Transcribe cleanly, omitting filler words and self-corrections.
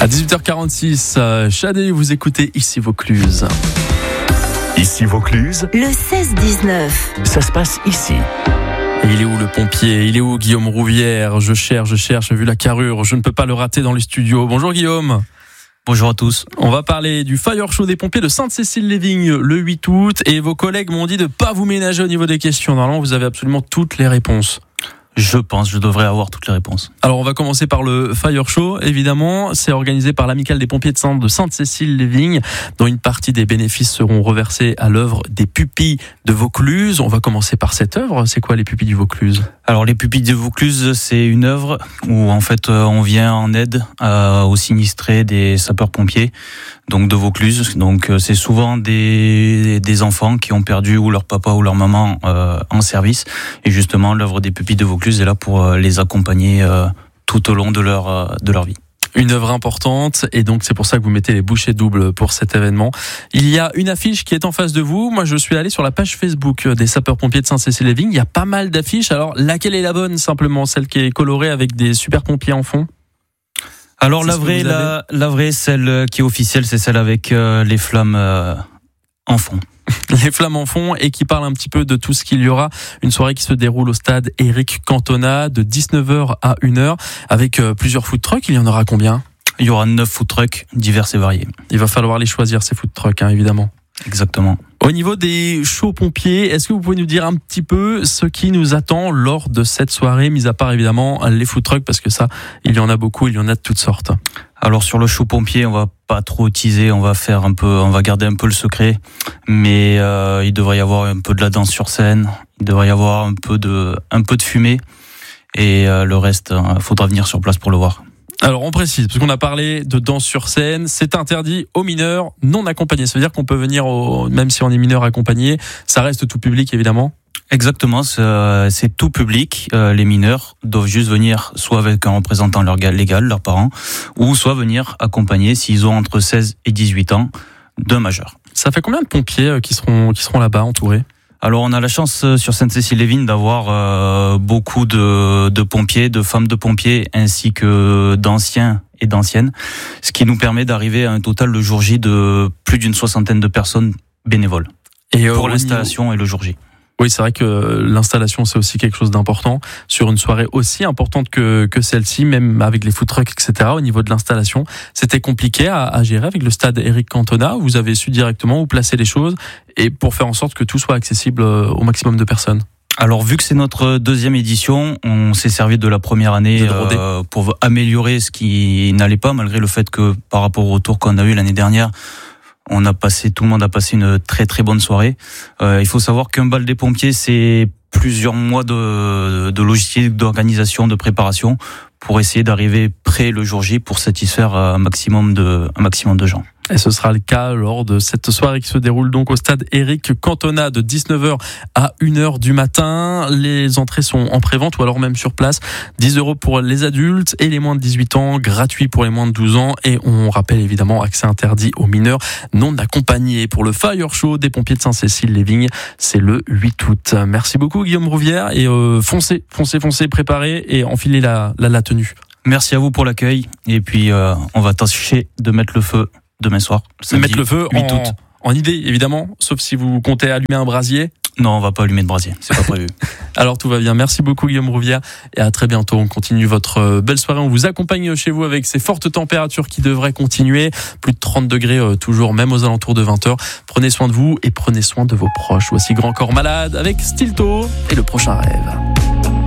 À 18h46, Shadé, vous écoutez Ici Vaucluse. Ici Vaucluse, le 16-19. Ça se passe ici. Et il est où le pompier ? Il est où Guillaume Rouvière ? Je cherche, vu la carrure, je ne peux pas le rater dans les studios. Bonjour Guillaume. Bonjour à tous. On va parler du Fire Show des pompiers de Sainte-Cécile-les-Vignes le 8 août. Et vos collègues m'ont dit de ne pas vous ménager au niveau des questions. Normalement, vous avez absolument toutes les réponses. Je devrais avoir toutes les réponses. Alors on va commencer par le Fire Show, évidemment. C'est organisé par l'Amicale des pompiers de Sainte-Cécile-les-Vignes, dont une partie des bénéfices seront reversés à l'œuvre des pupilles de Vaucluse. On va commencer par cette œuvre. C'est quoi les pupilles du Vaucluse ? Alors les pupilles de Vaucluse, c'est une œuvre où en fait on vient en aide aux sinistrés des sapeurs-pompiers, donc de Vaucluse. Donc c'est souvent des enfants qui ont perdu ou leur papa ou leur maman en service. Et justement l'œuvre des pupilles de Vaucluse est là pour les accompagner tout au long de leur vie. Une œuvre importante, et donc c'est pour ça que vous mettez les bouchées doubles pour cet événement. Il y a une affiche qui est en face de vous. Moi, je suis allé sur la page Facebook des sapeurs-pompiers de Sainte-Cécile-les-Vignes. Il y a pas mal d'affiches. Alors, laquelle est la bonne, simplement ? Celle qui est colorée avec des super-pompiers en fond ? Alors, la vraie, celle qui est officielle, c'est celle avec les flammes en fond. Les flammes en fond, et qui parle un petit peu de tout ce qu'il y aura. Une soirée qui se déroule au stade Éric Cantona de 19h à 1h avec plusieurs food trucks. Il y en aura combien ? Il y aura 9 food trucks divers et variés. Il va falloir les choisir, ces food trucks, évidemment. Exactement. Au niveau des shows pompiers, est-ce que vous pouvez nous dire un petit peu ce qui nous attend lors de cette soirée, mis à part évidemment les food trucks, parce que ça, il y en a beaucoup, il y en a de toutes sortes. Alors sur le show pompier, on va pas trop teaser, on va garder un peu le secret, mais il devrait y avoir un peu de la danse sur scène, il devrait y avoir un peu de fumée, et le reste, faudra venir sur place pour le voir. Alors on précise, parce qu'on a parlé de danse sur scène, c'est interdit aux mineurs non accompagnés. Ça veut dire qu'on peut venir, même si on est mineur accompagné, ça reste tout public évidemment. Exactement, c'est tout public. Les mineurs doivent juste venir soit avec un représentant légal, leurs parents, ou soit venir accompagner s'ils ont entre 16 et 18 ans d'un majeur. Ça fait combien de pompiers qui seront là-bas entourés ? Alors on a la chance sur Sainte-Cécile-les-Vignes d'avoir beaucoup de pompiers, de femmes de pompiers, ainsi que d'anciens et d'anciennes, ce qui nous permet d'arriver à un total le jour J de plus d'une 60aine de personnes bénévoles pour l'installation et le jour J. Oui, c'est vrai que l'installation, c'est aussi quelque chose d'important sur une soirée aussi importante que celle-ci, même avec les food trucks, etc. Au niveau de l'installation, c'était compliqué à gérer avec le stade Éric Cantona. Vous avez su directement où placer les choses et pour faire en sorte que tout soit accessible au maximum de personnes. Alors, vu que c'est notre deuxième édition, on s'est servi de la première année pour améliorer ce qui n'allait pas, malgré le fait que par rapport au retour qu'on a eu l'année dernière, tout le monde a passé une très très bonne soirée. Il faut savoir qu'un bal des pompiers, c'est plusieurs mois de logistique, d'organisation, de préparation pour essayer d'arriver près le jour J pour satisfaire un maximum de gens. Et ce sera le cas lors de cette soirée qui se déroule donc au stade Éric Cantona de 19h à 1h du matin. Les entrées sont en prévente ou alors même sur place. 10 € pour les adultes et les moins de 18 ans, gratuit pour les moins de 12 ans. Et on rappelle évidemment accès interdit aux mineurs non accompagnés. Pour le Fire Show des pompiers de Sainte-Cécile-les-Vignes, c'est le 8 août. Merci beaucoup Guillaume Rouvière et foncez, préparez et enfilez la tenue. Merci à vous pour l'accueil et puis on va tâcher de mettre le feu demain soir, samedi, mettre le feu 8 août. En idée, évidemment, sauf si vous comptez allumer un brasier. Non, on va pas allumer de brasier, c'est pas prévu. Alors tout va bien. Merci beaucoup Guillaume Rouvière et à très bientôt. On continue votre belle soirée. On vous accompagne chez vous avec ces fortes températures qui devraient continuer. Plus de 30 degrés toujours, même aux alentours de 20h. Prenez soin de vous et prenez soin de vos proches. Voici Grand Corps Malade avec Stilto et le prochain rêve.